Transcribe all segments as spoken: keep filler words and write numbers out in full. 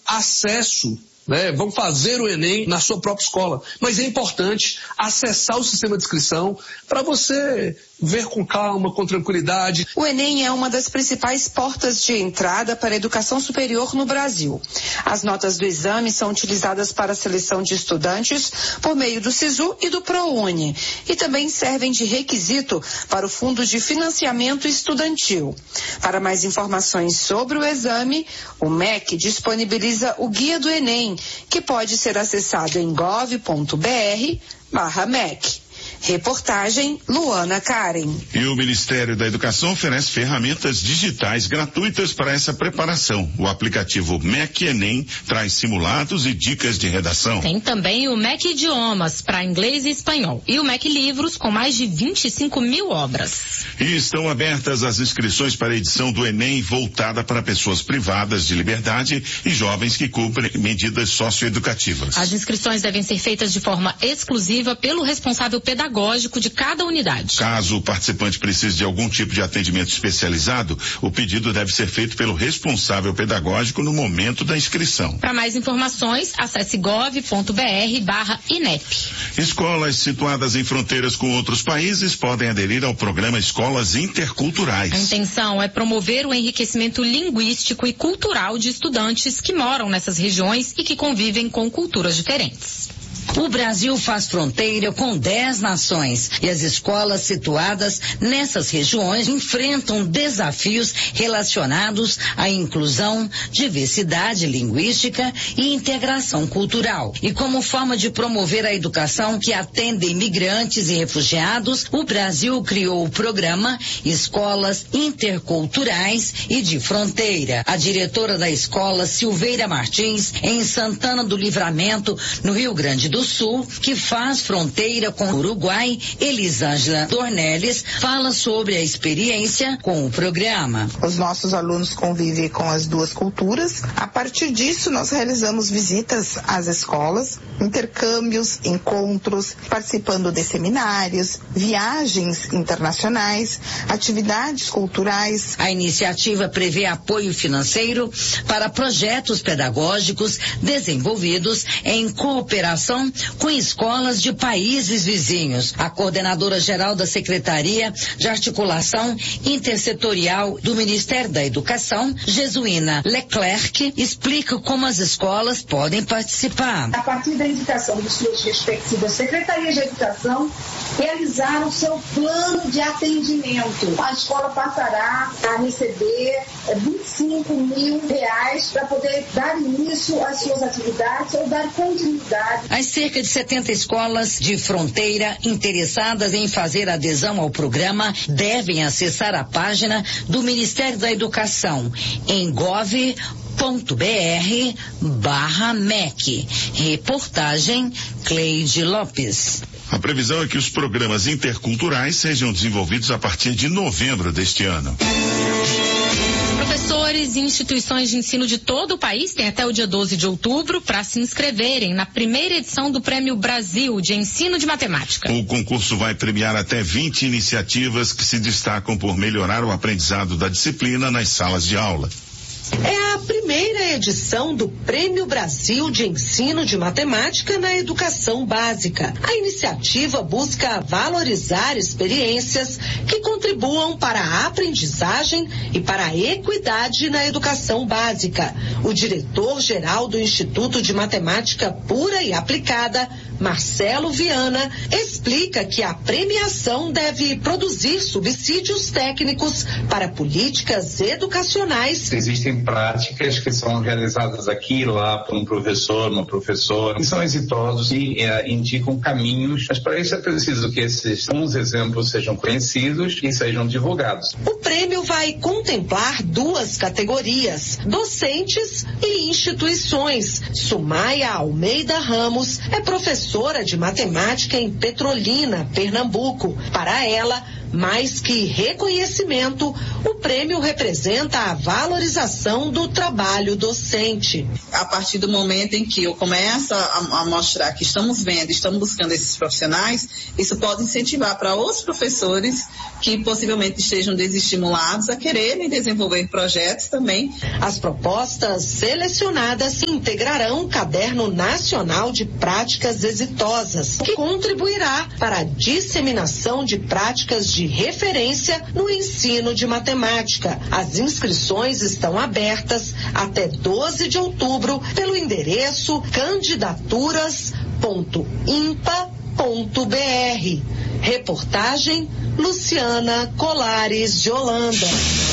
acesso, né, vão fazer o Enem na sua própria escola. Mas é importante acessar o sistema de inscrição para você ver com calma, com tranquilidade. O Enem é uma das principais portas de entrada para a educação superior no Brasil. As notas do exame são utilizadas para a seleção de estudantes por meio do SISU e do ProUni e também servem de requisito para o Fundo de Financiamento Estudantil. Para mais informações sobre o exame, o M E C disponibiliza o Guia do Enem, que pode ser acessado em gov ponto br barra M E C. Reportagem Luana Karen. E o Ministério da Educação oferece ferramentas digitais gratuitas para essa preparação. O aplicativo M E C Enem traz simulados e dicas de redação. Tem também o M E C Idiomas para inglês e espanhol e o M E C Livros com mais de vinte e cinco mil obras. E estão abertas as inscrições para a edição do Enem voltada para pessoas privadas de liberdade e jovens que cumprem medidas socioeducativas. As inscrições devem ser feitas de forma exclusiva pelo responsável pedagógico de cada unidade. Caso o participante precise de algum tipo de atendimento especializado, o pedido deve ser feito pelo responsável pedagógico no momento da inscrição. Para mais informações, acesse gov ponto br barra INEP. Escolas situadas em fronteiras com outros países podem aderir ao programa Escolas Interculturais. A intenção é promover o enriquecimento linguístico e cultural de estudantes que moram nessas regiões e que convivem com culturas diferentes. O Brasil faz fronteira com dez nações e as escolas situadas nessas regiões enfrentam desafios relacionados à inclusão, diversidade linguística e integração cultural. E como forma de promover a educação que atende imigrantes e refugiados, o Brasil criou o programa Escolas Interculturais e de Fronteira. A diretora da escola, Silveira Martins, em Santana do Livramento, no Rio Grande do Sul, que faz fronteira com o Uruguai, Elisângela Dornelles, fala sobre a experiência com o programa. Os nossos alunos convivem com as duas culturas. A partir disso, nós realizamos visitas às escolas, intercâmbios, encontros, participando de seminários, viagens internacionais, atividades culturais. A iniciativa prevê apoio financeiro para projetos pedagógicos desenvolvidos em cooperação com escolas de países vizinhos. A coordenadora geral da Secretaria de Articulação Intersetorial do Ministério da Educação, Jesuína Leclerc, explica como as escolas podem participar. A partir da indicação de suas respectivas secretarias de educação, realizar o seu plano de atendimento. A escola passará a receber vinte e cinco mil reais para poder dar início às suas atividades ou dar continuidade. As cerca de setenta escolas de fronteira interessadas em fazer adesão ao programa devem acessar a página do Ministério da Educação em gov ponto br barra M E C. Reportagem Cleide Lopes. A previsão é que os programas interculturais sejam desenvolvidos a partir de novembro deste ano. Professores e instituições de ensino de todo o país têm até o dia doze de outubro para se inscreverem na primeira edição do Prêmio Brasil de Ensino de Matemática. O concurso vai premiar até vinte iniciativas que se destacam por melhorar o aprendizado da disciplina nas salas de aula. É a primeira edição do Prêmio Brasil de Ensino de Matemática na Educação Básica. A iniciativa busca valorizar experiências que contribuam para a aprendizagem e para a equidade na educação básica. O diretor-geral do Instituto de Matemática Pura e Aplicada, Marcelo Viana, explica que a premiação deve produzir subsídios técnicos para políticas educacionais. Existem práticas que são realizadas aqui e lá por um professor, uma professora, que são exitosos e é, indicam caminhos, mas para isso é preciso que esses bons exemplos sejam conhecidos e sejam divulgados. O prêmio vai contemplar duas categorias, docentes e instituições. Sumaia Almeida Ramos é professora de matemática em Petrolina, Pernambuco. Para ela, Mais que reconhecimento, o prêmio representa a valorização do trabalho docente. A partir do momento em que eu começo a, a mostrar que estamos vendo, estamos buscando esses profissionais, isso pode incentivar para outros professores que possivelmente estejam desestimulados a quererem desenvolver projetos também. As propostas selecionadas integrarão o Caderno Nacional de Práticas Exitosas, que contribuirá para a disseminação de práticas de referência no ensino de matemática. As inscrições estão abertas até doze de outubro pelo endereço candidaturas ponto impa ponto br. Reportagem Luciana Colares de Holanda.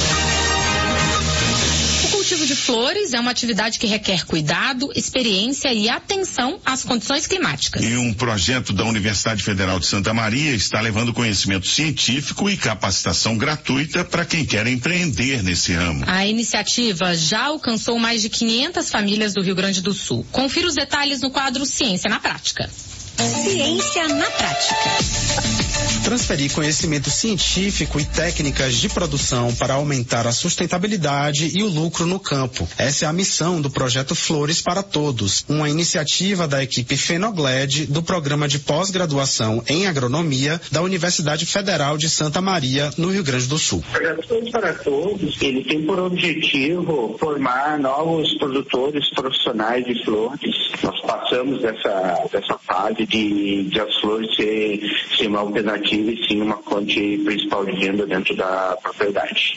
O cultivo de flores é uma atividade que requer cuidado, experiência e atenção às condições climáticas. E um projeto da Universidade Federal de Santa Maria está levando conhecimento científico e capacitação gratuita para quem quer empreender nesse ramo. A iniciativa já alcançou mais de quinhentas famílias do Rio Grande do Sul. Confira os detalhes no quadro Ciência na Prática. Ciência na Prática. Transferir conhecimento científico e técnicas de produção para aumentar a sustentabilidade e o lucro no campo. Essa é a missão do projeto Flores para Todos, uma iniciativa da equipe Fenogled do programa de pós-graduação em agronomia da Universidade Federal de Santa Maria, no Rio Grande do Sul. O projeto Flores para Todos, ele tem por objetivo formar novos produtores profissionais de flores. Nós passamos dessa, dessa fase de, de as flores ser, ser uma alternativa e sim uma fonte principal de renda dentro da propriedade.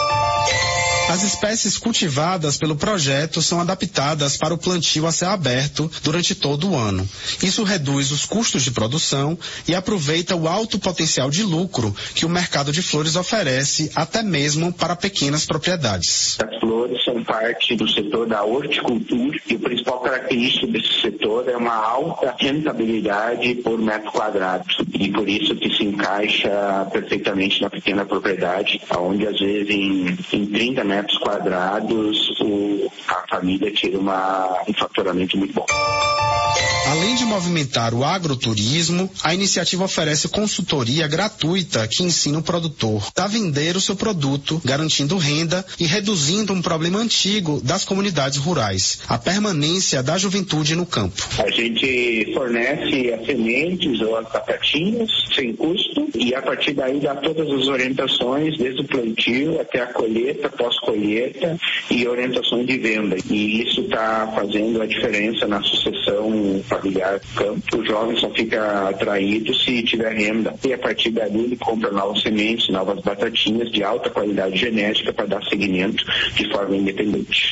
As espécies cultivadas pelo projeto são adaptadas para o plantio a céu aberto durante todo o ano. Isso reduz os custos de produção e aproveita o alto potencial de lucro que o mercado de flores oferece, até mesmo para pequenas propriedades. As flores são parte do setor da horticultura e o principal característico desse setor é uma alta rentabilidade por metro quadrado. E por isso que se encaixa perfeitamente na pequena propriedade, onde às vezes em, em trinta metros quadrados o, a família tira uma, um faturamento muito bom. Além de movimentar o agroturismo, a iniciativa oferece consultoria gratuita que ensina o produtor a vender o seu produto, garantindo renda e reduzindo um problema antigo das comunidades rurais, a permanência da juventude no campo. A gente fornece as sementes ou as batatinhas sem custo e a partir daí dá todas as orientações, desde o plantio até a colheita, pós-colheita e orientações de venda. E isso está fazendo a diferença na sucessão familiar do campo. O jovem só fica atraído se tiver renda. E a partir dali ele compra novas sementes, novas batatinhas de alta qualidade genética para dar seguimento de forma independente.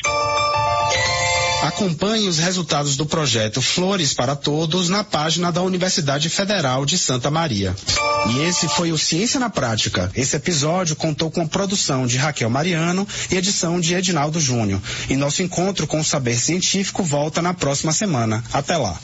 Acompanhe os resultados do projeto Flores para Todos na página da Universidade Federal de Santa Maria. E esse foi o Ciência na Prática. Esse episódio contou com a produção de Raquel Mariano e edição de Edinaldo Júnior. E nosso encontro com o saber científico volta na próxima semana. Até lá.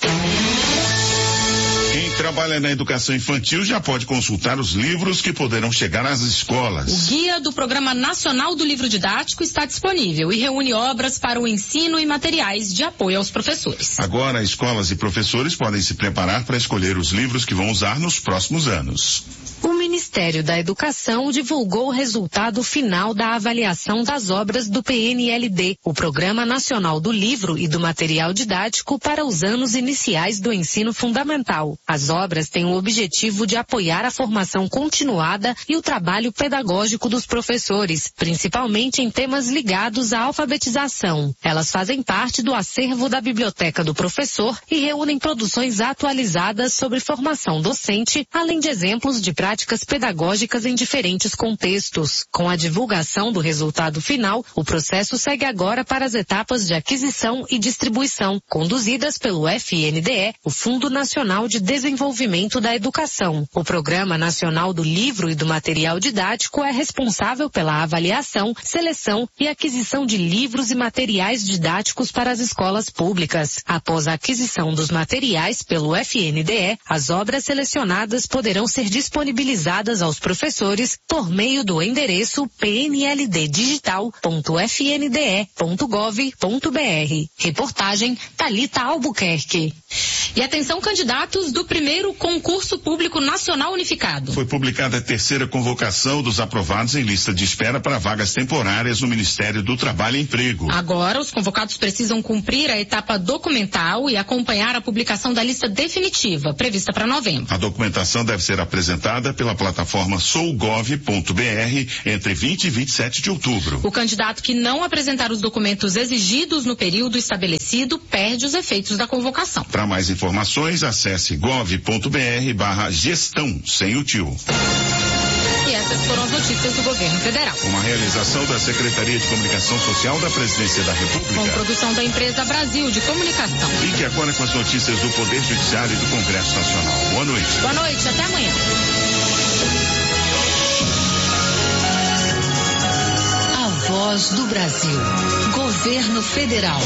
Quem trabalha na educação infantil já pode consultar os livros que poderão chegar às escolas. O guia do Programa Nacional do Livro Didático está disponível e reúne obras para o ensino e materiais de apoio aos professores. Agora, escolas e professores podem se preparar para escolher os livros que vão usar nos próximos anos. O Ministério da Educação divulgou o resultado final da avaliação das obras do P N L D, o Programa Nacional do Livro e do Material Didático para os anos iniciais do ensino fundamental. As obras têm o objetivo de apoiar a formação continuada e o trabalho pedagógico dos professores, principalmente em temas ligados à alfabetização. Elas fazem parte do acervo da Biblioteca do Professor e reúnem produções atualizadas sobre formação docente, além de exemplos de práticas pedagógicas em diferentes contextos. Com a divulgação do resultado final, o processo segue agora para as etapas de aquisição e distribuição, conduzidas pelo F N D E, o Fundo Nacional de Desenvolvimento da Educação. O Programa Nacional do Livro e do Material Didático é responsável pela avaliação, seleção e aquisição de livros e materiais didáticos para as escolas públicas. Após a aquisição dos materiais pelo F N D E, as obras selecionadas poderão ser disponibilizadas aos professores por meio do endereço p n l d digital ponto f n d e ponto gov ponto b r. Reportagem Thalita Albuquerque. E atenção, candidatos do primeiro concurso público nacional unificado. Foi publicada a terceira convocação dos aprovados em lista de espera para vagas temporárias no Ministério do Trabalho e Emprego. Agora, os convocados precisam cumprir a etapa documental e acompanhar a publicação da lista definitiva, prevista para novembro. A documentação deve ser apresentada pela plataforma sougov ponto br entre vinte e vinte e sete de outubro. O candidato que não apresentar os documentos exigidos no período estabelecido perde os efeitos da convocação. Para mais informações, acesse gov ponto br barra gestão sem o tio. E essas foram as notícias do governo federal. Uma realização da Secretaria de Comunicação Social da Presidência da República. Com produção da empresa Brasil de Comunicação. Fique agora com as notícias do Poder Judiciário e do Congresso Nacional. Boa noite. Boa noite, até amanhã. A Voz do Brasil. Governo Federal.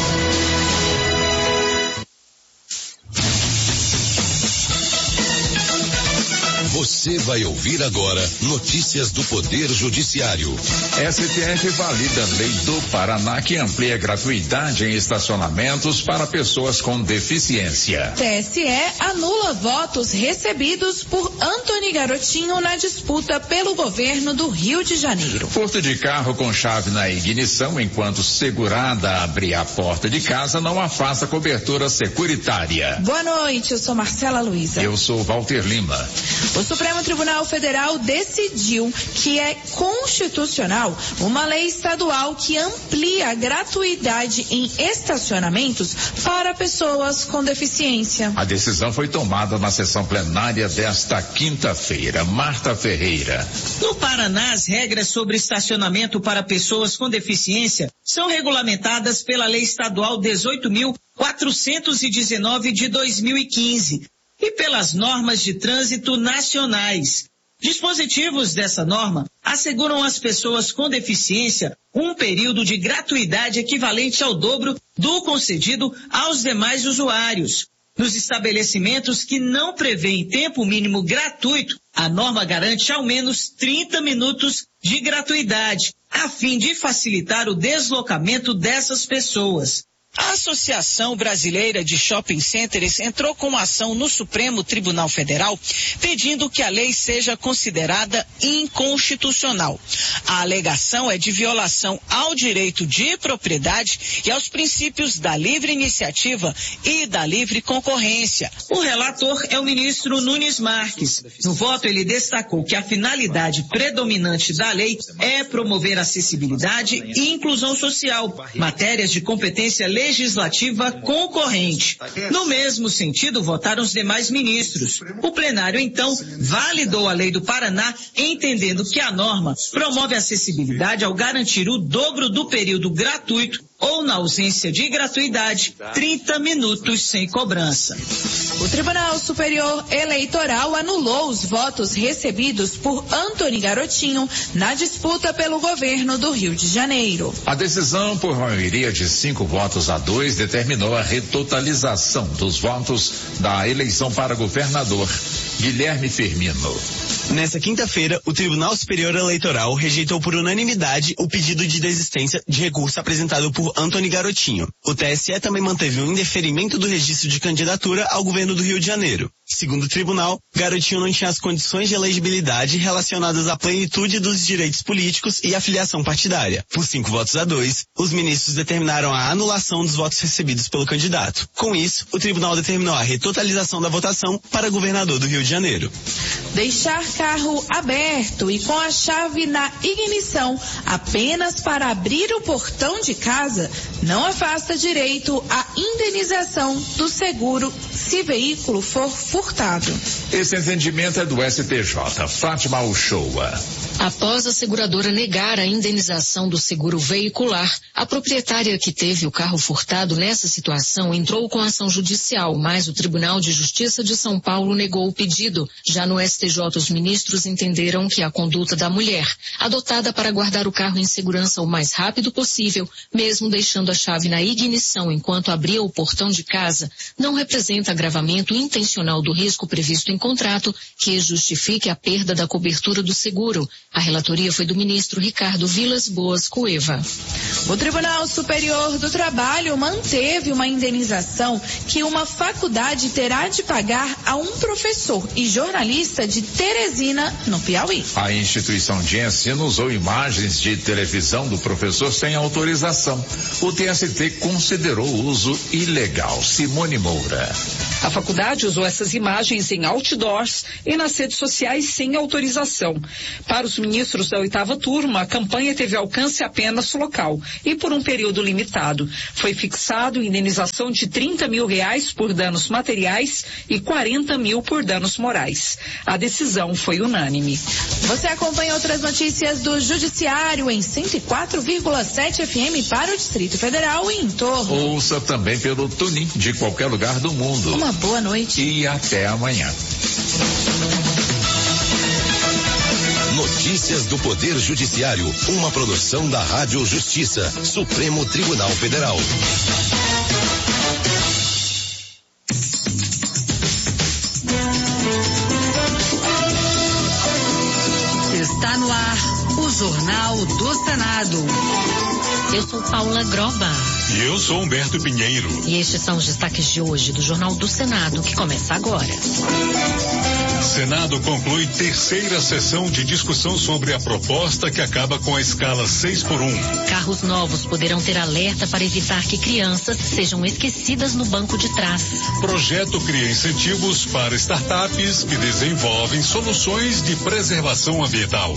Você vai ouvir agora notícias do Poder Judiciário. S T F valida a lei do Paraná que amplia a gratuidade em estacionamentos para pessoas com deficiência. T S E anula votos recebidos por Antony Garotinho na disputa pelo governo do Rio de Janeiro. Furto de carro com chave na ignição enquanto segurada abrir a porta de casa não afasta cobertura securitária. Boa noite, eu sou Marcela Luiza. Eu sou Walter Lima. O Supremo Tribunal Federal decidiu que é constitucional uma lei estadual que amplia a gratuidade em estacionamentos para pessoas com deficiência. A decisão foi tomada na sessão plenária desta quinta-feira. Marta Ferreira. No Paraná, as regras sobre estacionamento para pessoas com deficiência são regulamentadas pela Lei Estadual dezoito mil quatrocentos e dezenove de dois mil e quinze. E pelas normas de trânsito nacionais. Dispositivos dessa norma asseguram às pessoas com deficiência um período de gratuidade equivalente ao dobro do concedido aos demais usuários. Nos estabelecimentos que não prevêem tempo mínimo gratuito, a norma garante ao menos trinta minutos de gratuidade, a fim de facilitar o deslocamento dessas pessoas. A Associação Brasileira de Shopping Centers entrou com ação no Supremo Tribunal Federal pedindo que a lei seja considerada inconstitucional. A alegação é de violação ao direito de propriedade e aos princípios da livre iniciativa e da livre concorrência. O relator é o ministro Nunes Marques. No voto, ele destacou que a finalidade predominante da lei é promover acessibilidade e inclusão social, matérias de competência legislativa legislativa concorrente. No mesmo sentido, votaram os demais ministros. O plenário, então, validou a lei do Paraná, entendendo que a norma promove acessibilidade ao garantir o dobro do período gratuito ou, na ausência de gratuidade, trinta minutos sem cobrança. O Tribunal Superior Eleitoral anulou os votos recebidos por Antony Garotinho na disputa pelo governo do Rio de Janeiro. A decisão, por maioria de cinco votos a dois, determinou a retotalização dos votos da eleição para governador. Guilherme Firmino. Nessa quinta-feira, o Tribunal Superior Eleitoral rejeitou por unanimidade o pedido de desistência de recurso apresentado por Antony Garotinho. O T S E também manteve o indeferimento do registro de candidatura ao governo do Rio de Janeiro. Segundo o tribunal, Garotinho não tinha as condições de elegibilidade relacionadas à plenitude dos direitos políticos e à filiação partidária. Por cinco votos a dois, os ministros determinaram a anulação dos votos recebidos pelo candidato. Com isso, o tribunal determinou a retotalização da votação para governador do Rio de Janeiro. Deixar carro aberto e com a chave na ignição apenas para abrir o portão de casa não afasta direito à indenização do seguro se veículo for furtado. Esse entendimento é do S T J. Fátima Uchoa. Após a seguradora negar a indenização do seguro veicular, a proprietária que teve o carro furtado nessa situação entrou com ação judicial, mas o Tribunal de Justiça de São Paulo negou o pedido. Já no S T J, os ministros entenderam que a conduta da mulher, adotada para guardar o carro em segurança o mais rápido possível, mesmo deixando a chave na ignição enquanto abria o portão de casa, não representa agravamento intencional do risco previsto em contrato que justifique a perda da cobertura do seguro. A relatoria foi do ministro Ricardo Vilas Boas Cueva. O Tribunal Superior do Trabalho manteve uma indenização que uma faculdade terá de pagar a um professor e jornalista de Teresina, no Piauí. A instituição de ensino usou imagens de televisão do professor sem autorização. O T S T considerou o uso ilegal. Simone Moura. A faculdade usou essas imagens em outdoors e nas redes sociais sem autorização. Para os ministros da oitava turma, a campanha teve alcance apenas local e por um período limitado. Foi fixado indenização de trinta mil reais por danos materiais e quarenta mil por danos morais. A decisão foi unânime. Você acompanha outras notícias do Judiciário em cento e quatro vírgula sete F M para o Distrito Federal e em torno. Ouça também pelo Tunin de qualquer lugar do mundo. Uma boa noite. E até amanhã. Notícias do Poder Judiciário, uma produção da Rádio Justiça, Supremo Tribunal Federal. Está no ar o Jornal do Senado. Eu sou Paula Groba. E eu sou Humberto Pinheiro. E estes são os destaques de hoje do Jornal do Senado, que começa agora. Senado conclui terceira sessão de discussão sobre a proposta que acaba com a escala seis por um. Carros novos poderão ter alerta para evitar que crianças sejam esquecidas no banco de trás. Projeto cria incentivos para startups que desenvolvem soluções de preservação ambiental.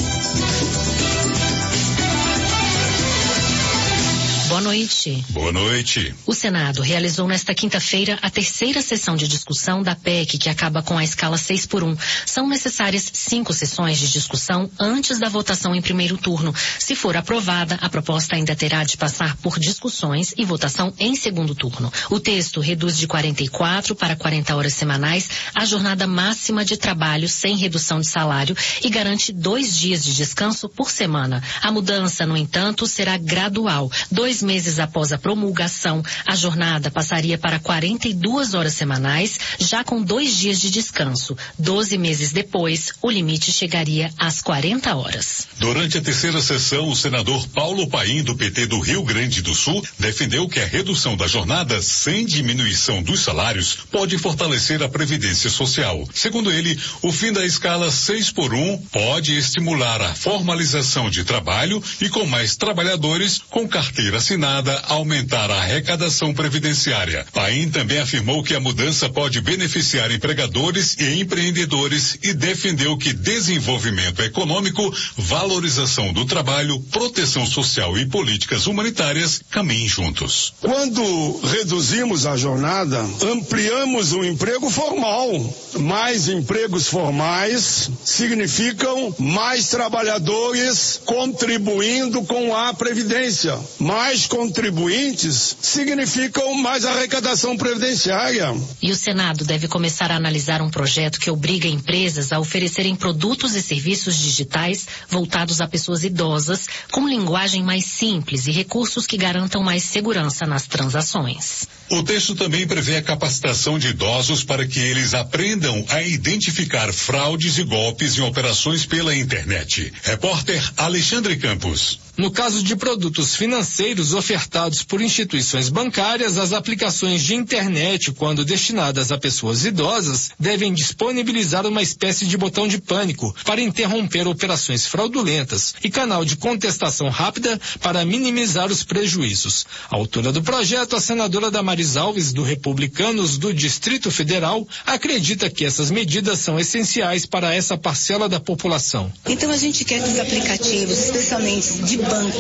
Boa noite. Boa noite. O Senado realizou nesta quinta-feira a terceira sessão de discussão da P E C que acaba com a escala seis por um. São necessárias cinco sessões de discussão antes da votação em primeiro turno. Se for aprovada, a proposta ainda terá de passar por discussões e votação em segundo turno. O texto reduz de quarenta e quatro para quarenta horas semanais a jornada máxima de trabalho sem redução de salário e garante dois dias de descanso por semana. A mudança, no entanto, será gradual. Dois meses após a promulgação, a jornada passaria para quarenta e duas horas semanais, já com dois dias de descanso. Doze meses depois, o limite chegaria às quarenta horas. Durante a terceira sessão, o senador Paulo Paim, do P T do Rio Grande do Sul, defendeu que a redução da jornada sem diminuição dos salários pode fortalecer a Previdência Social. Segundo ele, o fim da escala seis por um pode estimular a formalização de trabalho e, com mais trabalhadores com carteira assinada, aumentar a arrecadação previdenciária. Paim também afirmou que a mudança pode beneficiar empregadores e empreendedores e defendeu que desenvolvimento econômico, valorização do trabalho, proteção social e políticas humanitárias caminhem juntos. Quando reduzimos a jornada, ampliamos o emprego formal. Mais empregos formais significam mais trabalhadores contribuindo com a Previdência. Mais contribuintes significam mais arrecadação previdenciária. E o Senado deve começar a analisar um projeto que obriga empresas a oferecerem produtos e serviços digitais voltados a pessoas idosas, com linguagem mais simples e recursos que garantam mais segurança nas transações. O texto também prevê a capacitação de idosos para que eles aprendam a identificar fraudes e golpes em operações pela internet. Repórter Alexandre Campos. No caso de produtos financeiros ofertados por instituições bancárias, as aplicações de internet, quando destinadas a pessoas idosas, devem disponibilizar uma espécie de botão de pânico para interromper operações fraudulentas e canal de contestação rápida para minimizar os prejuízos. A autora do projeto, a senadora Damares Alves, do Republicanos do Distrito Federal, acredita que essas medidas são essenciais para essa parcela da população. Então a gente quer que os aplicativos, especialmente de banco,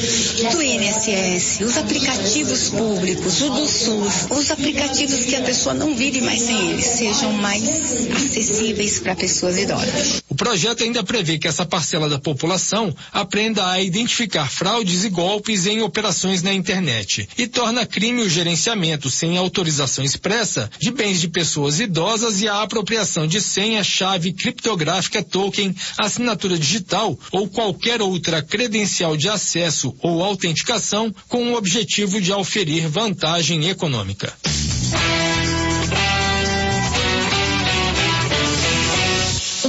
do I N S S, os aplicativos públicos, o do SUS, os aplicativos que a pessoa não vive mais sem eles, sejam mais acessíveis para pessoas idosas. O projeto ainda prevê que essa parcela da população aprenda a identificar fraudes e golpes em operações na internet e torna crime o gerenciamento sem autorização expressa de bens de pessoas idosas e a apropriação de senha, chave criptográfica, token, assinatura digital ou qualquer outra credencial de acesso ou autenticação com o objetivo de auferir vantagem econômica. Um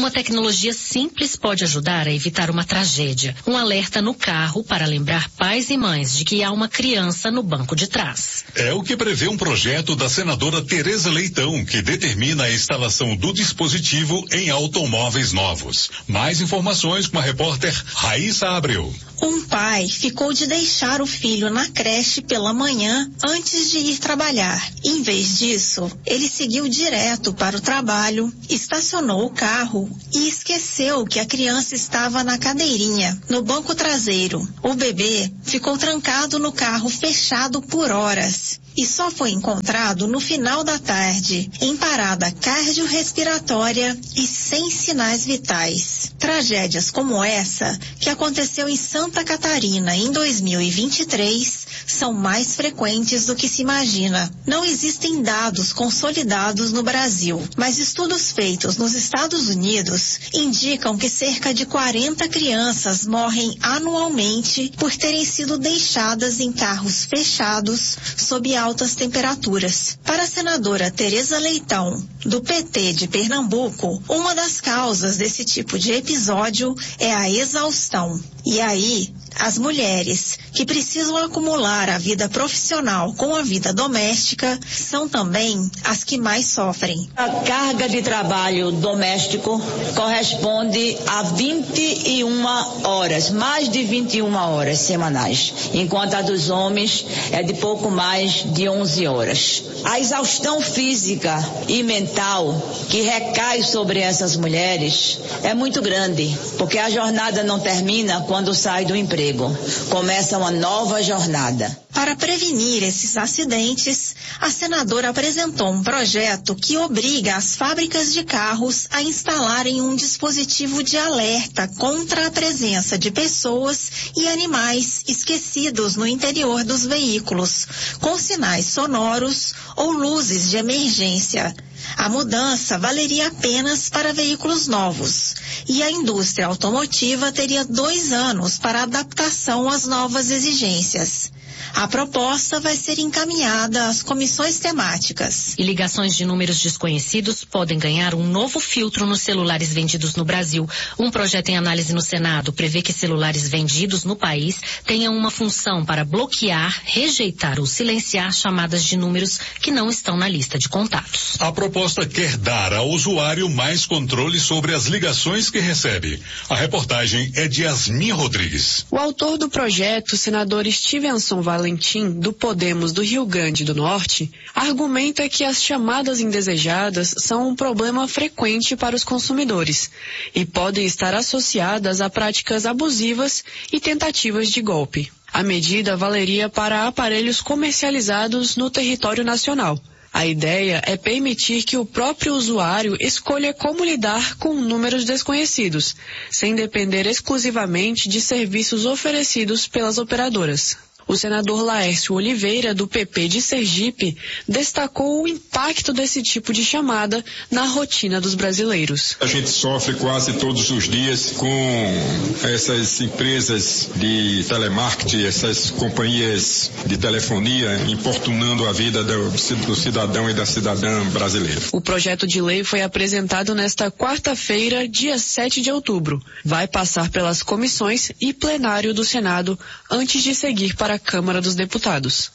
Uma tecnologia simples pode ajudar a evitar uma tragédia. Um alerta no carro para lembrar pais e mães de que há uma criança no banco de trás. É o que prevê um projeto da senadora Tereza Leitão, que determina a instalação do dispositivo em automóveis novos. Mais informações com a repórter Raíssa Abreu. Um pai ficou de deixar o filho na creche pela manhã antes de ir trabalhar. Em vez disso, ele seguiu direto para o trabalho, estacionou o carro e esqueceu que a criança estava na cadeirinha, no banco traseiro. O bebê ficou trancado no carro fechado por horas e só foi encontrado no final da tarde, em parada cardiorrespiratória e sem sinais vitais. Tragédias como essa, que aconteceu em Santa Catarina em dois mil e vinte e três, são mais frequentes do que se imagina. Não existem dados consolidados no Brasil, mas estudos feitos nos Estados Unidos indicam que cerca de quarenta crianças morrem anualmente por terem sido deixadas em carros fechados sob altas temperaturas. Para a senadora Tereza Leitão, do P T de Pernambuco, uma das causas desse tipo de episódio é a exaustão. E aí, as mulheres que precisam acumular a vida profissional com a vida doméstica são também as que mais sofrem. A carga de trabalho doméstico corresponde a vinte e uma horas, mais de vinte e uma horas semanais, enquanto a dos homens é de pouco mais de onze horas. A exaustão física e mental que recai sobre essas mulheres é muito grande, porque a jornada não termina quando sai do emprego. Começa uma nova jornada. Para prevenir esses acidentes, a senadora apresentou um projeto que obriga as fábricas de carros a instalarem um dispositivo de alerta contra a presença de pessoas e animais esquecidos no interior dos veículos, com sinais sonoros ou luzes de emergência. A mudança valeria apenas para veículos novos e a indústria automotiva teria dois anos para adaptação às novas exigências. A proposta vai ser encaminhada às comissões temáticas. E ligações de números desconhecidos podem ganhar um novo filtro nos celulares vendidos no Brasil. Um projeto em análise no Senado prevê que celulares vendidos no país tenham uma função para bloquear, rejeitar ou silenciar chamadas de números que não estão na lista de contatos. A proposta quer dar ao usuário mais controle sobre as ligações que recebe. A reportagem é de Yasmin Rodrigues. O autor do projeto, o senador Stevenson Valentim, do Podemos do Rio Grande do Norte, argumenta que as chamadas indesejadas são um problema frequente para os consumidores e podem estar associadas a práticas abusivas e tentativas de golpe. A medida valeria para aparelhos comercializados no território nacional. A ideia é permitir que o próprio usuário escolha como lidar com números desconhecidos, sem depender exclusivamente de serviços oferecidos pelas operadoras. O senador Laércio Oliveira, do P P de Sergipe, destacou o impacto desse tipo de chamada na rotina dos brasileiros. A gente sofre quase todos os dias com essas empresas de telemarketing, essas companhias de telefonia importunando a vida do, do cidadão e da cidadã brasileira. O projeto de lei foi apresentado nesta quarta-feira, dia sete de outubro. Vai passar pelas comissões e plenário do Senado antes de seguir para a Câmara dos Deputados.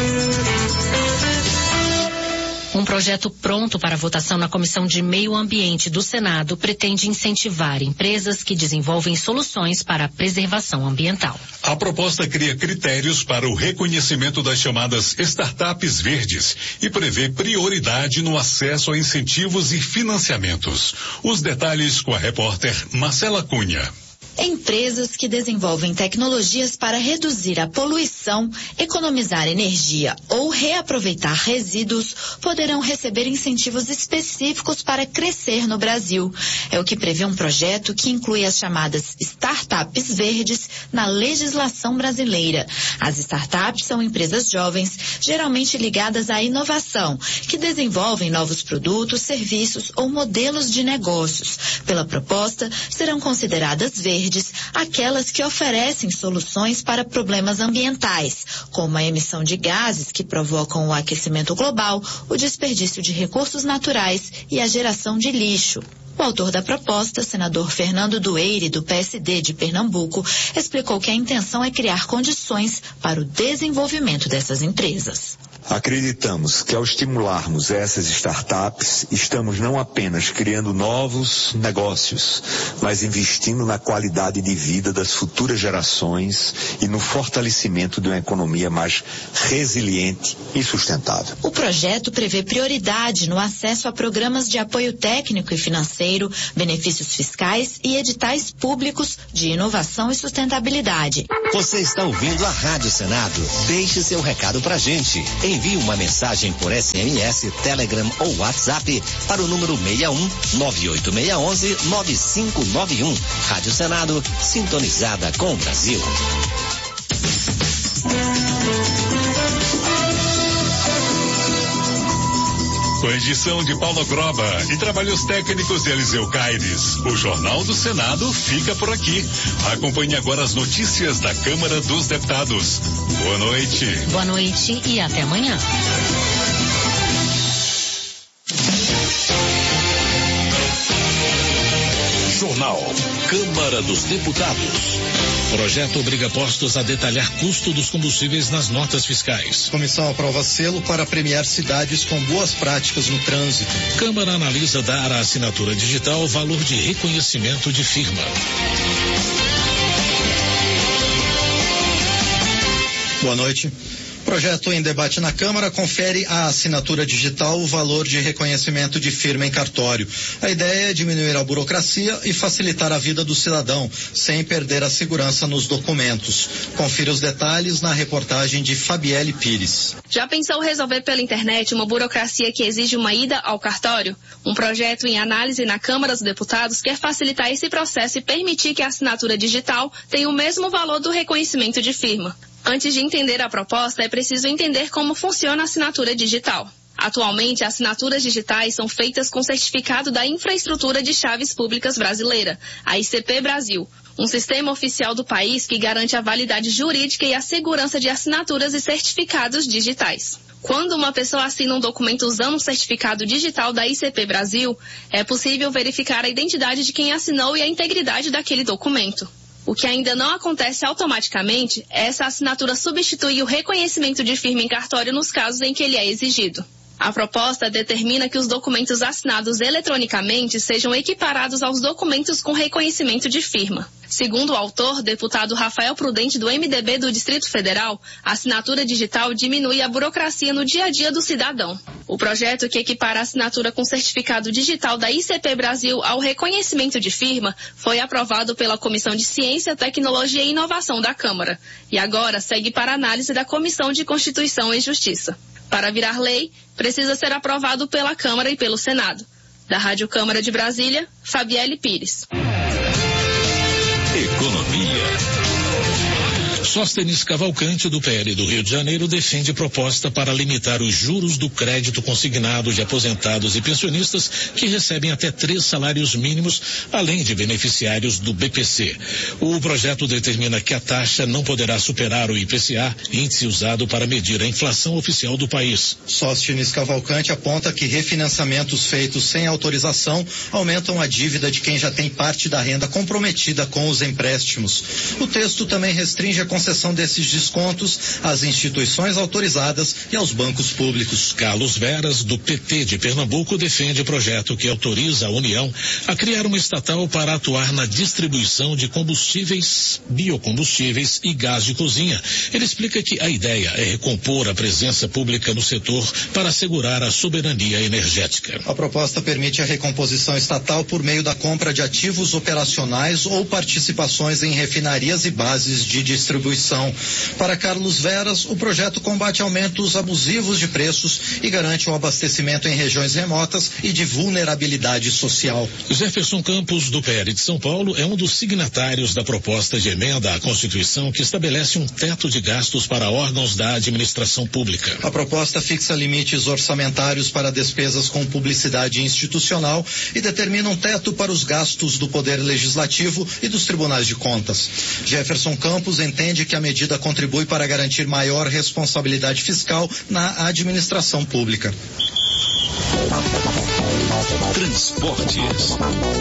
Um projeto pronto para votação na Comissão de Meio Ambiente do Senado pretende incentivar empresas que desenvolvem soluções para a preservação ambiental. A proposta cria critérios para o reconhecimento das chamadas startups verdes e prevê prioridade no acesso a incentivos e financiamentos. Os detalhes com a repórter Marcela Cunha. Empresas que desenvolvem tecnologias para reduzir a poluição, economizar energia ou reaproveitar resíduos poderão receber incentivos específicos para crescer no Brasil. É o que prevê um projeto que inclui as chamadas startups verdes na legislação brasileira. As startups são empresas jovens, geralmente ligadas à inovação, que desenvolvem novos produtos, serviços ou modelos de negócios. Pela proposta, serão consideradas verdes aquelas que oferecem soluções para problemas ambientais, como a emissão de gases que provocam o aquecimento global, o desperdício de recursos naturais e a geração de lixo. O autor da proposta, senador Fernando Dueire, do P S D de Pernambuco, explicou que a intenção é criar condições para o desenvolvimento dessas empresas. Acreditamos que ao estimularmos essas startups, estamos não apenas criando novos negócios, mas investindo na qualidade de vida das futuras gerações e no fortalecimento de uma economia mais resiliente e sustentável. O projeto prevê prioridade no acesso a programas de apoio técnico e financeiro, benefícios fiscais e editais públicos de inovação e sustentabilidade. Você está ouvindo a Rádio Senado? Deixe seu recado pra gente. Envie uma mensagem por S M S, Telegram ou WhatsApp para o número seis um nove oito seis um nove cinco nove um. Rádio Senado, sintonizada com o Brasil. Com edição de Paulo Groba e trabalhos técnicos de Eliseu Caires, o Jornal do Senado fica por aqui. Acompanhe agora as notícias da Câmara dos Deputados. Boa noite. Boa noite e até amanhã. Jornal Câmara dos Deputados. Projeto obriga postos a detalhar custo dos combustíveis nas notas fiscais. Comissão aprova selo para premiar cidades com boas práticas no trânsito. Câmara analisa dar à assinatura digital valor de reconhecimento de firma. Boa noite. Projeto em debate na Câmara confere à assinatura digital o valor de reconhecimento de firma em cartório. A ideia é diminuir a burocracia e facilitar a vida do cidadão, sem perder a segurança nos documentos. Confira os detalhes na reportagem de Fabielle Pires. Já pensou resolver pela internet uma burocracia que exige uma ida ao cartório? Um projeto em análise na Câmara dos Deputados quer facilitar esse processo e permitir que a assinatura digital tenha o mesmo valor do reconhecimento de firma. Antes de entender a proposta, é preciso entender como funciona a assinatura digital. Atualmente, assinaturas digitais são feitas com certificado da Infraestrutura de Chaves Públicas Brasileira, a I C P Brasil, um sistema oficial do país que garante a validade jurídica e a segurança de assinaturas e certificados digitais. Quando uma pessoa assina um documento usando um certificado digital da I C P Brasil, é possível verificar a identidade de quem assinou e a integridade daquele documento. O que ainda não acontece automaticamente, essa assinatura substitui o reconhecimento de firma em cartório nos casos em que ele é exigido. A proposta determina que os documentos assinados eletronicamente sejam equiparados aos documentos com reconhecimento de firma. Segundo o autor, deputado Rafael Prudente, do M D B do Distrito Federal, a assinatura digital diminui a burocracia no dia a dia do cidadão. O projeto que equipara a assinatura com certificado digital da I C P Brasil ao reconhecimento de firma foi aprovado pela Comissão de Ciência, Tecnologia e Inovação da Câmara e agora segue para análise da Comissão de Constituição e Justiça. Para virar lei, precisa ser aprovado pela Câmara e pelo Senado. Da Rádio Câmara de Brasília, Fabielle Pires. Economia. Sóstenes Cavalcante, do P L do Rio de Janeiro, defende proposta para limitar os juros do crédito consignado de aposentados e pensionistas que recebem até três salários mínimos, além de beneficiários do B P C. O projeto determina que a taxa não poderá superar o I P C A, índice usado para medir a inflação oficial do país. Sóstenes Cavalcante aponta que refinanciamentos feitos sem autorização aumentam a dívida de quem já tem parte da renda comprometida com os empréstimos. O texto também restringe a concessão desses descontos às instituições autorizadas e aos bancos públicos. Carlos Veras, do P T de Pernambuco, defende o projeto que autoriza a União a criar uma estatal para atuar na distribuição de combustíveis, biocombustíveis e gás de cozinha. Ele explica que a ideia é recompor a presença pública no setor para assegurar a soberania energética. A proposta permite a recomposição estatal por meio da compra de ativos operacionais ou participações em refinarias e bases de distribuição. Para Carlos Veras, o projeto combate aumentos abusivos de preços e garante o abastecimento em regiões remotas e de vulnerabilidade social. Jefferson Campos, do P L de São Paulo, é um dos signatários da proposta de emenda à Constituição que estabelece um teto de gastos para órgãos da administração pública. A proposta fixa limites orçamentários para despesas com publicidade institucional e determina um teto para os gastos do Poder Legislativo e dos Tribunais de Contas. Jefferson Campos entende que a medida contribui para garantir maior responsabilidade fiscal na administração pública. Transportes.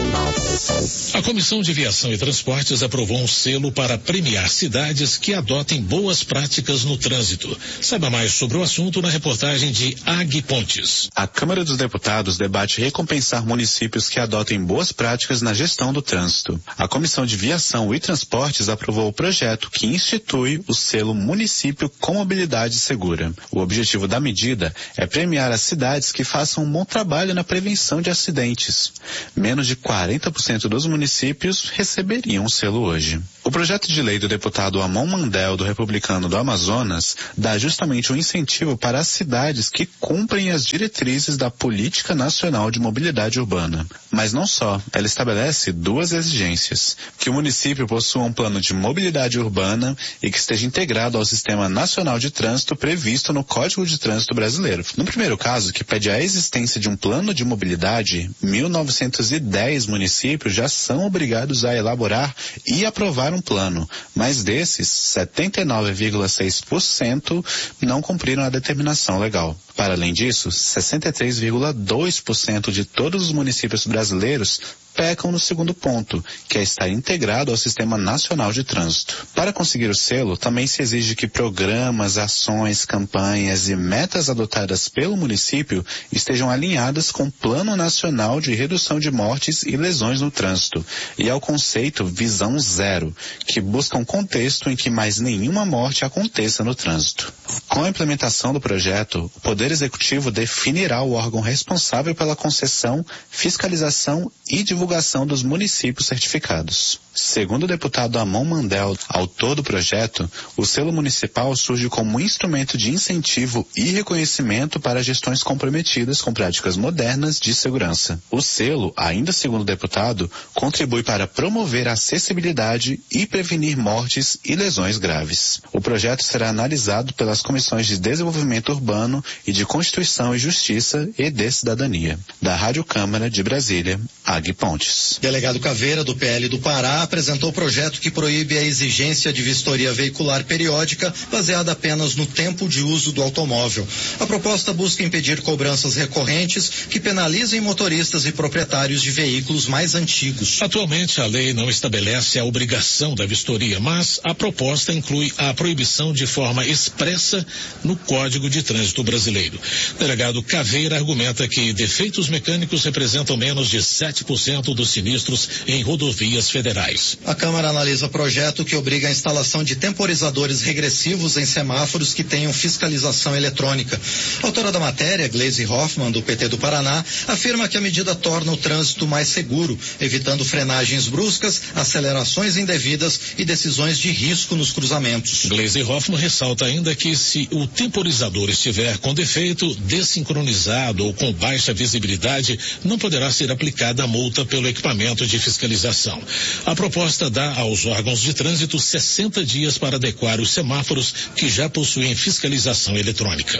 A Comissão de Viação e Transportes aprovou um selo para premiar cidades que adotem boas práticas no trânsito. Saiba mais sobre o assunto na reportagem de Agui Pontes. A Câmara dos Deputados debate recompensar municípios que adotem boas práticas na gestão do trânsito. A Comissão de Viação e Transportes aprovou o projeto que institui o selo Município com Mobilidade Segura. O objetivo da medida é premiar as cidades que façam um bom trabalho na prevenção de acidentes. Menos de quarenta por cento dos municípios receberiam o selo hoje. O projeto de lei do deputado Amon Mandel, do Republicano do Amazonas, dá justamente um incentivo para as cidades que cumprem as diretrizes da Política Nacional de Mobilidade Urbana. Mas não só, ela estabelece duas exigências: que o município possua um plano de mobilidade urbana e que esteja integrado ao Sistema Nacional de Trânsito previsto no Código de Trânsito Brasileiro. No primeiro caso, que pede a existência de um plano de mobilidade, mil novecentos e dez municípios já são obrigados a elaborar e aprovar um plano, mas desses, setenta e nove vírgula seis por cento não cumpriram a determinação legal. Para além disso, sessenta e três vírgula dois por cento de todos os municípios brasileiros pecam no segundo ponto, que é estar integrado ao Sistema Nacional de Trânsito. Para conseguir o selo, também se exige que programas, ações, campanhas e metas adotadas pelo município estejam alinhadas com o Plano Nacional de Redução de Mortes e Lesões no Trânsito e ao conceito Visão Zero, que busca um contexto em que mais nenhuma morte aconteça no trânsito. Com a implementação do projeto, o Poder Executivo definirá o órgão responsável pela concessão, fiscalização e divulgação divulgação dos municípios certificados. Segundo o deputado Amon Mandel, autor do projeto, o selo municipal surge como um instrumento de incentivo e reconhecimento para gestões comprometidas com práticas modernas de segurança. O selo, ainda segundo o deputado, contribui para promover a acessibilidade e prevenir mortes e lesões graves. O projeto será analisado pelas comissões de Desenvolvimento Urbano e de Constituição e Justiça e de Cidadania. Da Rádio Câmara de Brasília, Agui Pontes. Delegado Caveira, do P L do Pará, apresentou o projeto que proíbe a exigência de vistoria veicular periódica baseada apenas no tempo de uso do automóvel. A proposta busca impedir cobranças recorrentes que penalizem motoristas e proprietários de veículos mais antigos. Atualmente, a lei não estabelece a obrigação da vistoria, mas a proposta inclui a proibição de forma expressa no Código de Trânsito Brasileiro. O delegado Caveira argumenta que defeitos mecânicos representam menos de sete por cento dos sinistros em rodovias federais. A Câmara analisa projeto que obriga a instalação de temporizadores regressivos em semáforos que tenham fiscalização eletrônica. A autora da matéria, Gleisi Hoffmann, do P T do Paraná, afirma que a medida torna o trânsito mais seguro, evitando frenagens bruscas, acelerações indevidas e decisões de risco nos cruzamentos. Gleisi Hoffmann ressalta ainda que se o temporizador estiver com defeito, desincronizado ou com baixa visibilidade, não poderá ser aplicada a multa pelo equipamento de fiscalização. A proposta dá aos órgãos de trânsito sessenta dias para adequar os semáforos que já possuem fiscalização eletrônica.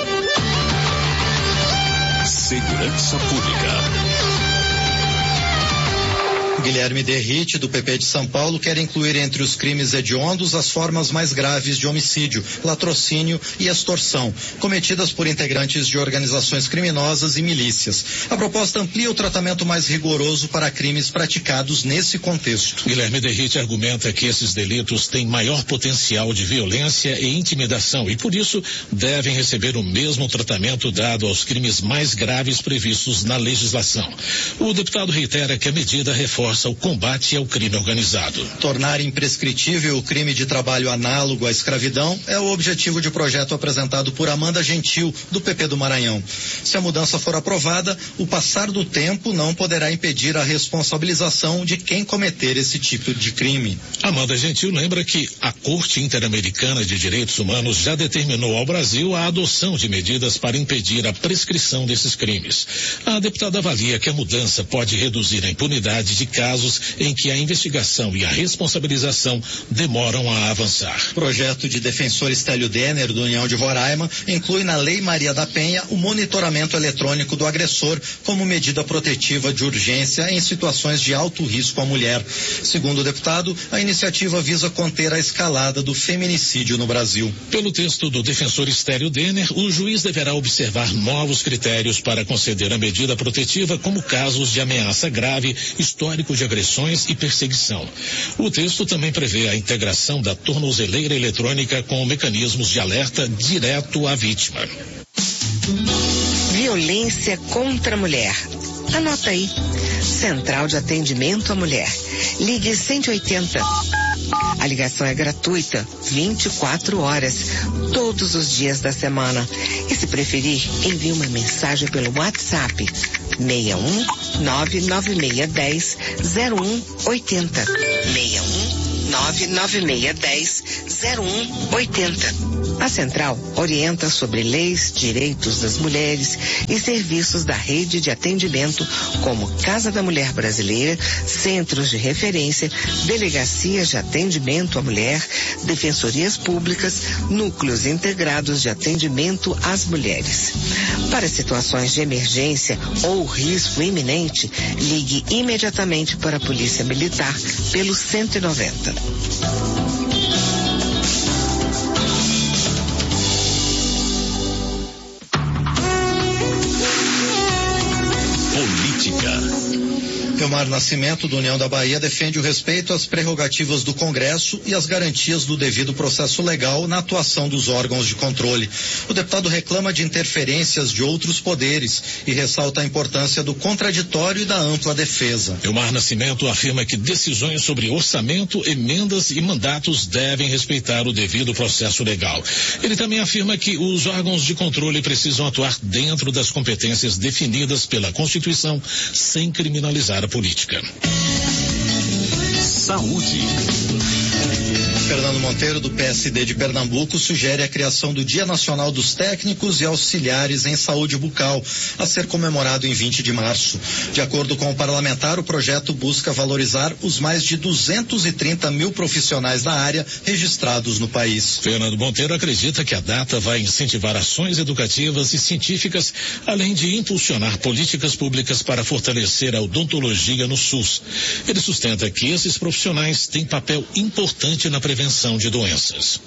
Segurança Pública. Guilherme Derrite, do P P de São Paulo, quer incluir entre os crimes hediondos as formas mais graves de homicídio, latrocínio e extorsão, cometidas por integrantes de organizações criminosas e milícias. A proposta amplia o tratamento mais rigoroso para crimes praticados nesse contexto. Guilherme Derrite argumenta que esses delitos têm maior potencial de violência e intimidação e, por isso, devem receber o mesmo tratamento dado aos crimes mais graves previstos na legislação. O deputado reitera que a medida reforça o combate ao crime organizado. Tornar imprescritível o crime de trabalho análogo à escravidão é o objetivo de projeto apresentado por Amanda Gentil, do P P do Maranhão. Se a mudança for aprovada, o passar do tempo não poderá impedir a responsabilização de quem cometer esse tipo de crime. Amanda Gentil lembra que a Corte Interamericana de Direitos Humanos já determinou ao Brasil a adoção de medidas para impedir a prescrição desses crimes. A deputada avalia que a mudança pode reduzir a impunidade de casos em que a investigação e a responsabilização demoram a avançar. O projeto de defensor Estélio Denner, do União de Roraima, inclui na Lei Maria da Penha o monitoramento monitoramento eletrônico do agressor como medida protetiva de urgência em situações de alto risco à mulher. Segundo o deputado, a iniciativa visa conter a escalada do feminicídio no Brasil. Pelo texto do defensor Estélio Denner, o juiz deverá observar novos critérios para conceder a medida protetiva, como casos de ameaça grave, histórico de agressões e perseguição. O texto também prevê a integração da tornozeleira eletrônica com mecanismos de alerta direto à vítima. Violência contra a mulher. Anota aí. Central de Atendimento à Mulher. Ligue cento e oitenta. A ligação é gratuita, vinte e quatro horas, todos os dias da semana. E se preferir, envie uma mensagem pelo WhatsApp seis um nove nove seis um zero um oito zero. seis um nove nove seis um zero um oito zero. A Central orienta sobre leis, direitos das mulheres e serviços da rede de atendimento como Casa da Mulher Brasileira, centros de referência, delegacias de atendimento à mulher, defensorias públicas, núcleos integrados de atendimento às mulheres. Para situações de emergência ou risco iminente, ligue imediatamente para a Polícia Militar pelo cento e noventa. Elmar Nascimento, do União da Bahia, defende o respeito às prerrogativas do Congresso e as garantias do devido processo legal na atuação dos órgãos de controle. O deputado reclama de interferências de outros poderes e ressalta a importância do contraditório e da ampla defesa. Elmar Nascimento afirma que decisões sobre orçamento, emendas e mandatos devem respeitar o devido processo legal. Ele também afirma que os órgãos de controle precisam atuar dentro das competências definidas pela Constituição, sem criminalizar a política. Saúde. Fernando Monteiro, do P S D de Pernambuco, sugere a criação do Dia Nacional dos Técnicos e Auxiliares em Saúde Bucal, a ser comemorado em vinte de março. De acordo com o parlamentar, o projeto busca valorizar os mais de duzentos e trinta mil profissionais da área registrados no país. Fernando Monteiro acredita que a data vai incentivar ações educativas e científicas, além de impulsionar políticas públicas para fortalecer a odontologia no SUS. Ele sustenta que esses profissionais têm papel importante na prevenção de doenças.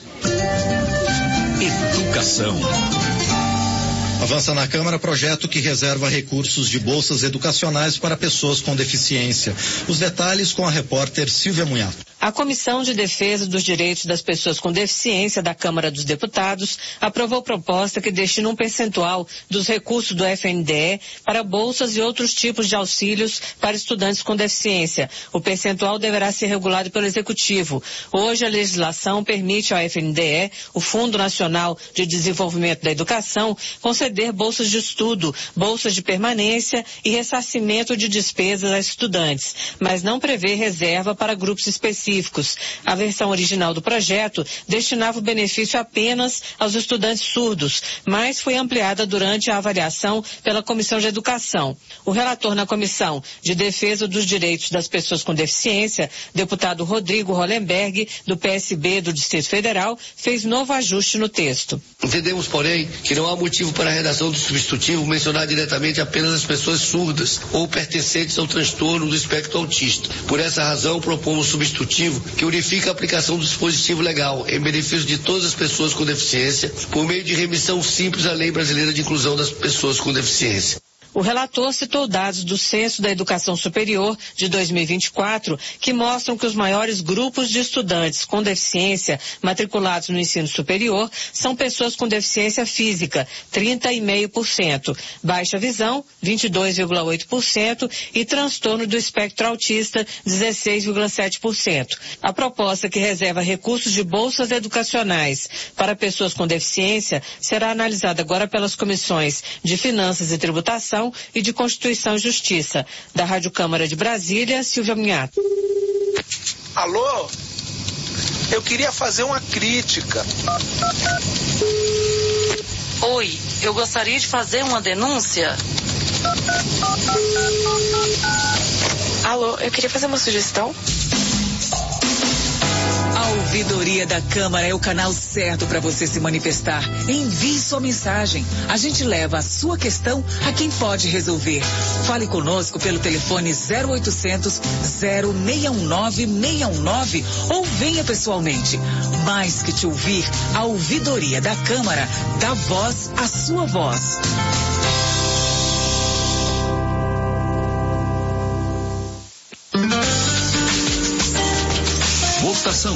Educação. Avança na Câmara projeto que reserva recursos de bolsas educacionais para pessoas com deficiência. Os detalhes com a repórter Silvia Munhato. A Comissão de Defesa dos Direitos das Pessoas com Deficiência da Câmara dos Deputados aprovou proposta que destina um percentual dos recursos do F N D E para bolsas e outros tipos de auxílios para estudantes com deficiência. O percentual deverá ser regulado pelo Executivo. Hoje, a legislação permite ao F N D E, o Fundo Nacional de Desenvolvimento da Educação, conceder bolsas de estudo, bolsas de permanência e ressarcimento de despesas a estudantes, mas não prevê reserva para grupos específicos. A versão original do projeto destinava o benefício apenas aos estudantes surdos, mas foi ampliada durante a avaliação pela Comissão de Educação. O relator na Comissão de Defesa dos Direitos das Pessoas com Deficiência, deputado Rodrigo Hollenberg, do P S B do Distrito Federal, fez novo ajuste no texto. Entendemos, porém, que não há motivo para a redação do substitutivo mencionar diretamente apenas as pessoas surdas ou pertencentes ao transtorno do espectro autista. Por essa razão, propomos substitutivo que unifica a aplicação do dispositivo legal em benefício de todas as pessoas com deficiência, por meio de remissão simples à Lei Brasileira de Inclusão das Pessoas com Deficiência. O relator citou dados do Censo da Educação Superior de dois mil e vinte e quatro que mostram que os maiores grupos de estudantes com deficiência matriculados no ensino superior são pessoas com deficiência física, trinta vírgula cinco por cento, baixa visão, vinte e dois vírgula oito por cento e transtorno do espectro autista, dezesseis vírgula sete por cento. A proposta que reserva recursos de bolsas educacionais para pessoas com deficiência será analisada agora pelas comissões de Finanças e Tributação e de Constituição e Justiça. Da Rádio Câmara de Brasília, Silvia Minhato. Alô? Eu queria fazer uma crítica. Oi, eu gostaria de fazer uma denúncia. Alô, eu queria fazer uma sugestão. Ao Ouvidoria da Câmara é o canal certo para você se manifestar. Envie sua mensagem. A gente leva a sua questão a quem pode resolver. Fale conosco pelo telefone zero oitocentos, zero seis um nove, seis um nove ou venha pessoalmente. Mais que te ouvir, a Ouvidoria da Câmara dá voz à sua voz. Votação.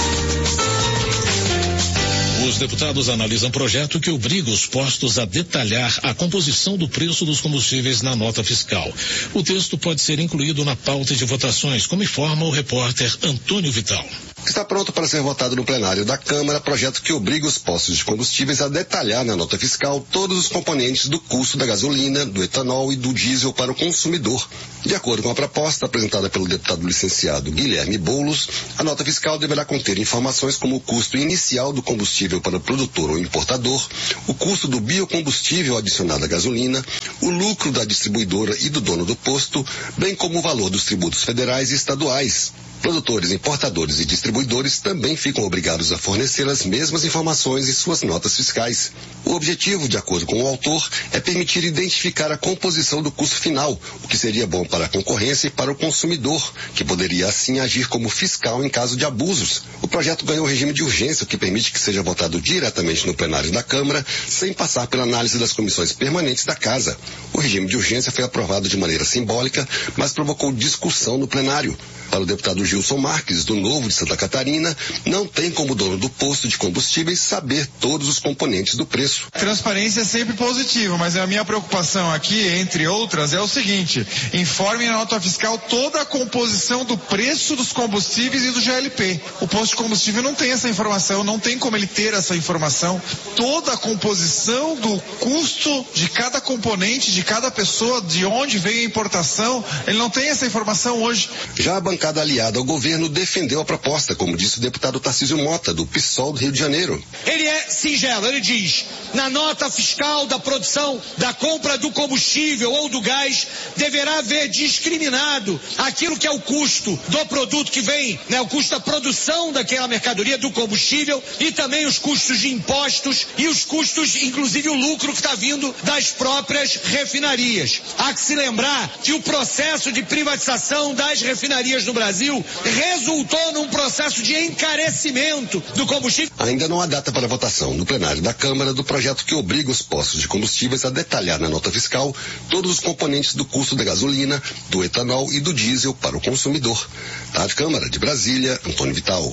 Os deputados analisam projeto que obriga os postos a detalhar a composição do preço dos combustíveis na nota fiscal. O texto pode ser incluído na pauta de votações, como informa o repórter Antônio Vital. Está pronto para ser votado no plenário da Câmara projeto que obriga os postos de combustíveis a detalhar na nota fiscal todos os componentes do custo da gasolina, do etanol e do diesel para o consumidor. De acordo com a proposta apresentada pelo deputado licenciado Guilherme Boulos, a nota fiscal deverá conter informações como o custo inicial do combustível para o produtor ou importador, o custo do biocombustível adicionado à gasolina, o lucro da distribuidora e do dono do posto, bem como o valor dos tributos federais e estaduais. Produtores, importadores e distribuidores também ficam obrigados a fornecer as mesmas informações em suas notas fiscais. O objetivo, de acordo com o autor, é permitir identificar a composição do custo final, o que seria bom para a concorrência e para o consumidor, que poderia assim agir como fiscal em caso de abusos. O projeto ganhou regime de urgência, o que permite que seja votado diretamente no plenário da Câmara, sem passar pela análise das comissões permanentes da Casa. O regime de urgência foi aprovado de maneira simbólica, mas provocou discussão no plenário. Para o deputado Gilson Marques, do Novo de Santa Catarina, não tem como dono do posto de combustíveis saber todos os componentes do preço. Transparência é sempre positiva, mas a minha preocupação aqui, entre outras, é o seguinte: informe na nota fiscal toda a composição do preço dos combustíveis e do G L P. O posto de combustível não tem essa informação, não tem como ele ter essa informação. Toda a composição do custo de cada componente, de cada pessoa, de onde vem a importação, ele não tem essa informação hoje. Já a bancada aliada ao governo defendeu a proposta, como disse o deputado Tarcísio Mota, do PSOL do Rio de Janeiro. Ele é singelo, ele diz: na nota fiscal da produção, da compra do combustível ou do gás, deverá haver discriminado aquilo que é o custo do produto que vem, né, o custo da produção daquela mercadoria, do combustível, e também os custos de impostos e os custos, inclusive o lucro que está vindo das próprias refinarias. Há que se lembrar que o processo de privatização das refinarias no Brasil resultou num processo de encarecimento do combustível. Ainda não há data para votação no plenário da Câmara do projeto que obriga os postos de combustíveis a detalhar na nota fiscal todos os componentes do custo da gasolina, do etanol e do diesel para o consumidor. Da Câmara de Brasília, Antônio Vital.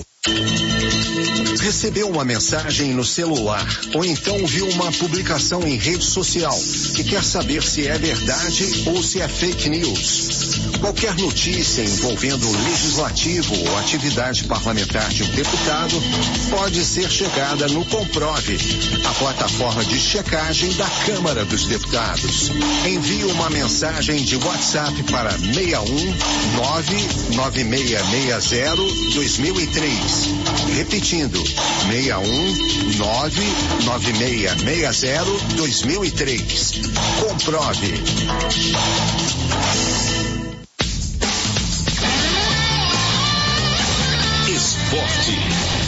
Recebeu uma mensagem no celular ou então viu uma publicação em rede social que quer saber se é verdade ou se é fake news. Qualquer notícia envolvendo o legislativo ou atividade parlamentar de um deputado pode ser checada no Comprove, a plataforma de checagem da Câmara dos Deputados. Envie uma mensagem de WhatsApp para seis um nove nove seis seis zero dois mil e três. Repetindo, seis um nove nove seis seis zero dois mil e três. Comprove. Esporte.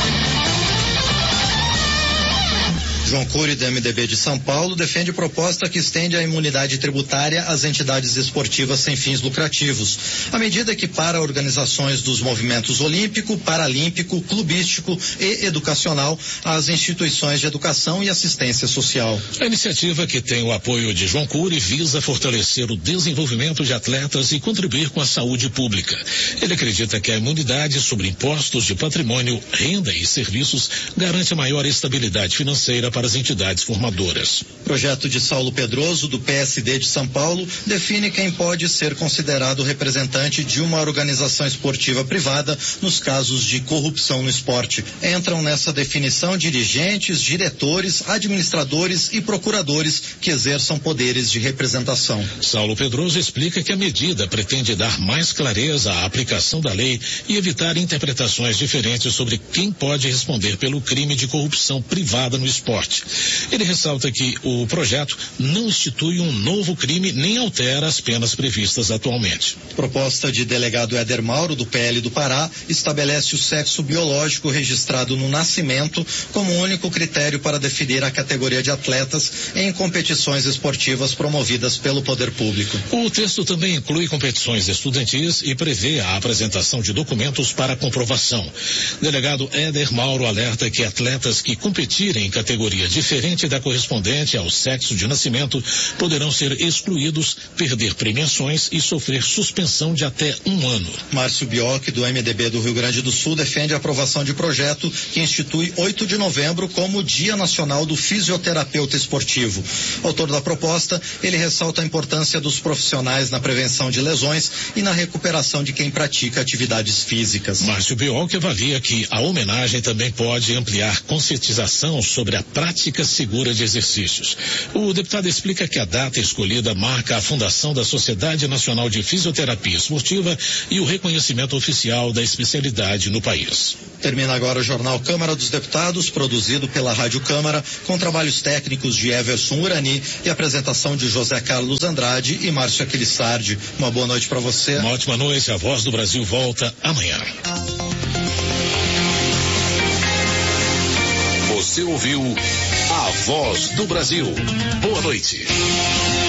João Cury, do M D B de São Paulo, defende proposta que estende a imunidade tributária às entidades esportivas sem fins lucrativos. A medida equipara organizações dos movimentos olímpico, paralímpico, clubístico e educacional às instituições de educação e assistência social. A iniciativa, que tem o apoio de João Cury, visa fortalecer o desenvolvimento de atletas e contribuir com a saúde pública. Ele acredita que a imunidade sobre impostos de patrimônio, renda e serviços garante a maior estabilidade financeira para as entidades formadoras. Projeto de Saulo Pedroso, do P S D de São Paulo, define quem pode ser considerado representante de uma organização esportiva privada nos casos de corrupção no esporte. Entram nessa definição dirigentes, diretores, administradores e procuradores que exerçam poderes de representação. Saulo Pedroso explica que a medida pretende dar mais clareza à aplicação da lei e evitar interpretações diferentes sobre quem pode responder pelo crime de corrupção privada no esporte. morte. Ele ressalta que o projeto não institui um novo crime nem altera as penas previstas atualmente. Proposta de delegado Éder Mauro, do P L do Pará, estabelece o sexo biológico registrado no nascimento como único critério para definir a categoria de atletas em competições esportivas promovidas pelo poder público. O texto também inclui competições estudantis e prevê a apresentação de documentos para comprovação. Delegado Éder Mauro alerta que atletas que competirem em categoria diferente da correspondente ao sexo de nascimento poderão ser excluídos, perder premiações e sofrer suspensão de até um ano. Márcio Bioc, do M D B do Rio Grande do Sul, defende a aprovação de projeto que institui oito de novembro como Dia Nacional do Fisioterapeuta Esportivo. Autor da proposta, ele ressalta a importância dos profissionais na prevenção de lesões e na recuperação de quem pratica atividades físicas. Márcio Bioc avalia que a homenagem também pode ampliar conscientização sobre a prática segura de exercícios. O deputado explica que a data escolhida marca a fundação da Sociedade Nacional de Fisioterapia Esportiva e o reconhecimento oficial da especialidade no país. Termina agora o Jornal Câmara dos Deputados, produzido pela Rádio Câmara, com trabalhos técnicos de Everson Urani e apresentação de José Carlos Andrade e Márcio Aquilissardi. Uma boa noite para você. Uma ótima noite. A Voz do Brasil volta amanhã. Você ouviu A Voz do Brasil. Boa noite.